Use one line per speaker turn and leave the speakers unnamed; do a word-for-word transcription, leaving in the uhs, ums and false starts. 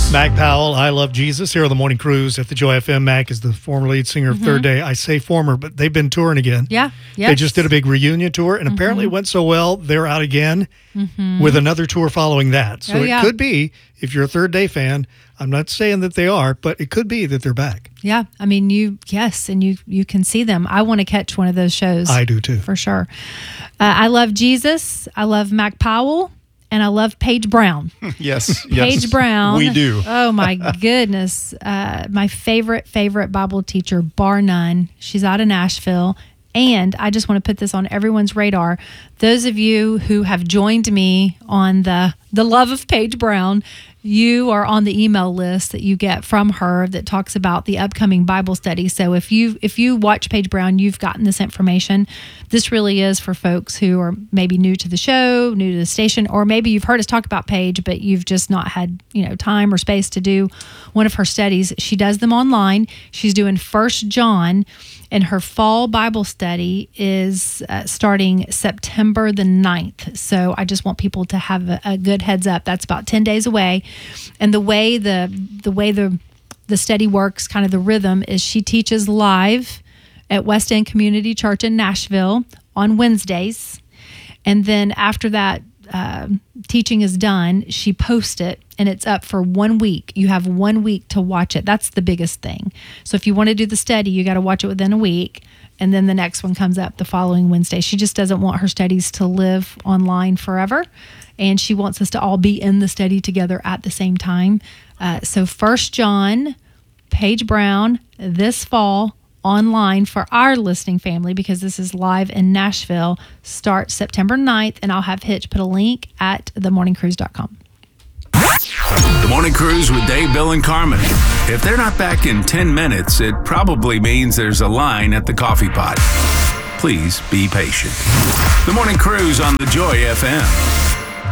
Mac Powell, I Love Jesus, here on the Morning Cruise at the Joy F M. Mac is the former lead singer of mm-hmm. Third Day. I say former, but they've been touring again.
Yeah, yes.
They just did a big reunion tour, and mm-hmm. apparently it went so well, they're out again mm-hmm. with another tour following that. So
oh, yeah.
it could be, if you're a Third Day fan, I'm not saying that they are, but it could be that they're back.
Yeah, I mean, you, yes, and you you can see them. I want to catch one of those shows.
I do too.
For sure. Uh, I love Jesus. I love Mac Powell. And I love Paige Brown.
Yes, yes.
Paige Brown.
We do.
Oh, my goodness. Uh, my favorite, favorite Bible teacher, bar none. She's out of Nashville. And I just want to put this on everyone's radar. Those of you who have joined me on the, the love of Paige Brown, you are on the email list that you get from her that talks about the upcoming Bible study. So if you if you watch Paige Brown, you've gotten this information. This really is for folks who are maybe new to the show, new to the station, or maybe you've heard us talk about Paige, but you've just not had, you know, time or space to do one of her studies. She does them online. She's doing First John, and her fall Bible study is uh, starting September the ninth. So I just want people to have a, a good heads up. That's about ten days away. And the way the the way the the study works, kind of the rhythm, is she teaches live at West End Community Church in Nashville on Wednesdays. And then after that uh, teaching is done, she posts it, and it's up for one week. You have one week to watch it. That's the biggest thing. So if you want to do the study, you got to watch it within a week. And then the next one comes up the following Wednesday. She just doesn't want her studies to live online forever. And she wants us to all be in the study together at the same time. Uh, so First John, Paige Brown, this fall, online for our listening family, because this is live in Nashville, starts September ninth. And I'll have Hitch put a link at the morning cruise dot com.
The Morning Cruise with Dave, Bill, and Carmen. If they're not back in ten minutes, it probably means there's a line at the coffee pot. Please be patient. The Morning Cruise on the Joy F M.